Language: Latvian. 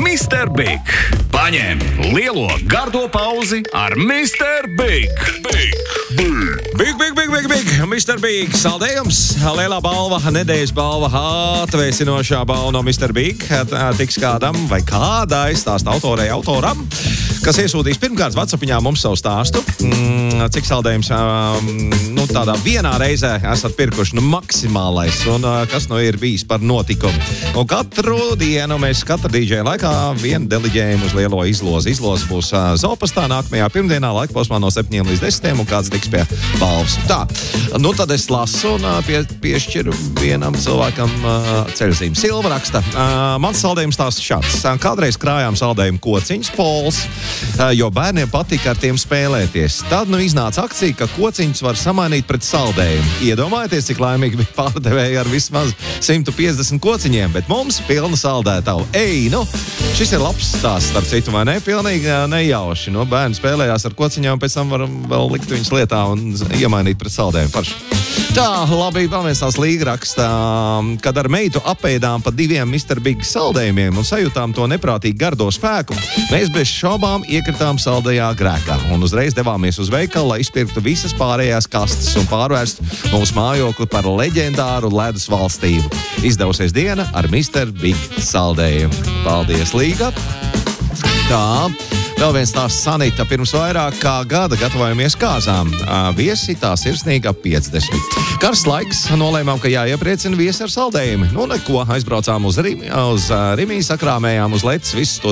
Mr. Big. Paņem lielo gardo pauzi ar Mr. Big. Big, Mr. Big, saldējums, lielā balva, nedēļas balva, atvēsinošā balva no Mr. Big, tiks kādam vai kādai stāsta autoram, kas iesūtīs pirmkārt WhatsAppiņā mums savu stāstu, cik saldējums, tādā vienā reizē esat pirkuši, maksimālais, un kas ir bijis par notikumu. Un katru dienu mēs katra DJ laikā vienu deliģējumu uz lielo izlozi. Izlozi būs Zopastā nākamajā pirmdienā, laika posmā no 7 līdz 10, un kāds tiks pie balvas. Tā, tad es lasu un piešķiru vienam cilvēkam ceļzīmi. Silva raksta, mans saldējums tās šāds. Kādreiz krājām saldējumu kociņus pols, jo bērniem patika ar tiem spēlēties. Tad iznāca akcija, ka kociņus var samainīt pret saldējumu. Iedomājieties, cik laimīgi bija pārdevēji ar vismaz 150 kociņiem, bet mums pilna saldētavu. Šis ir labs stāsts, starp citu, vai ne? Pilnīgi nejauši. Bērni spēlējās ar kociņām, pēc tam varam vēl likt viņus lietā un iemainīt pret saldējumu. Parši. Tā, labi, vēl viens tās līga raksta, kad ar meitu apēdām pa 2 Mr. Big saldējumiem un sajūtām to neprātīgi gardo spēku, mēs bez šaubām iekritām saldējā grēkā un uzreiz devāmies uz veikalu, lai izpirktu visas pārējās kastes un pārvērstu mūsu mājokli par leģendāru ledus valstību. Izdevusies diena ar Mr. Big saldējumu. Paldies, Līga! Tā, vēl viens tās Sanita. Pirms vairāk kā gada gatavojamies kāzām. Viesi tā sirsnīgi ap 50. Karsts laiks, nolēmām, ka jāiepriecina viesi ar saldējumu. Neko, aizbraucām uz Rimī, sakrāmējām uz letes visus to